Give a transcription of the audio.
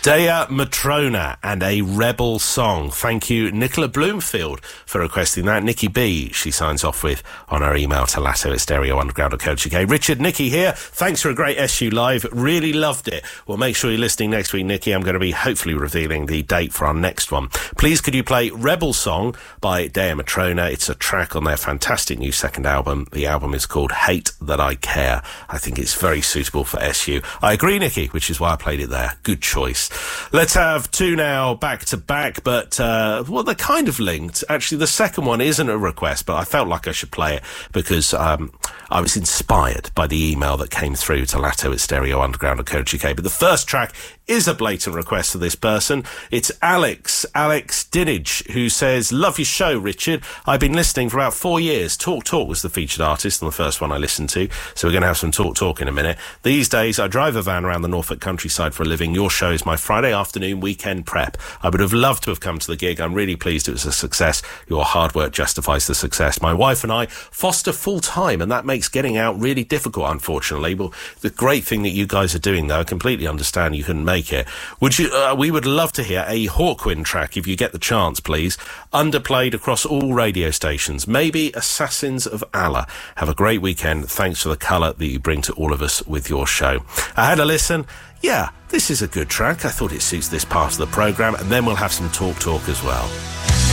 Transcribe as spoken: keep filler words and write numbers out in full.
Dea Matrona and A Rebel Song. Thank you, Nicola Bloomfield, for requesting that. Nikki B, she signs off with on our email to latto at stereo underground dot co dot uk. Richard, Nikki here. Thanks for a great S U Live. Really loved it. Well, make sure you're listening next week, Nikki. I'm going to be hopefully revealing the date for our next one. Please, could you play Rebel Song by Dea Matrona? It's a track on their fantastic new second album. The album is called Hate That I Care. I think it's very suitable for S U. I agree, Nikki, which is why I played it there. Good choice. Let's have two now back to back, but, uh, well, they're kind of linked. Actually, the second one isn't a request, but I felt like I should play it because, um, I was inspired by the email that came through to latto at stereo underground dot co dot uk. But the first track is a blatant request for this person. It's Alex, Alex Dinage, who says, love your show, Richard. I've been listening for about four years. Talk Talk was the featured artist on the first one I listened to, so we're going to have some Talk Talk in a minute. These days, I drive a van around the Norfolk countryside for a living. Your show is my Friday afternoon weekend prep. I would have loved to have come to the gig. I'm really pleased it was a success. Your hard work justifies the success. My wife and I foster full-time, and that makes getting out really difficult, unfortunately. Well, the great thing that you guys are doing, though, I completely understand you couldn't make it. Would you? Uh, we would love to hear a Hawkwind track if you get the chance, please. Underplayed across all radio stations. Maybe Assassins of Allah. Have a great weekend. Thanks for the colour that you bring to all of us with your show. I had a listen. Yeah, this is a good track. I thought it suits this part of the programme, and then we'll have some Talk Talk as well.